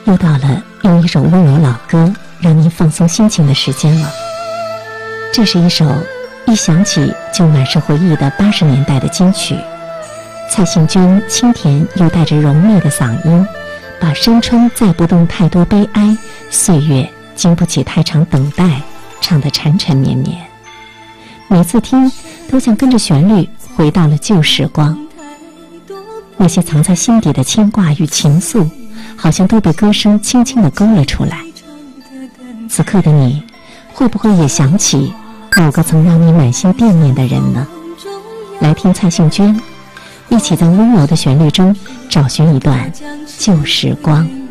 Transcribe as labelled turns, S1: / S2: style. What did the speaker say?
S1: 又到了用一首温柔老歌让您放松心情的时间了。这是一首一想起就满是回忆的80年代的金曲，蔡幸娟清甜又带着柔媚的嗓音，把山川载不动太多悲哀，岁月经不起太长等待唱得缠缠绵绵，每次听都像跟着旋律回到了旧时光，那些藏在心底的牵挂与情愫好像都被歌声轻轻地勾了出来。此刻的你会不会也想起某个曾让你满心惦念的人呢？来听蔡幸娟，一起在温柔的旋律中找寻一段旧时光。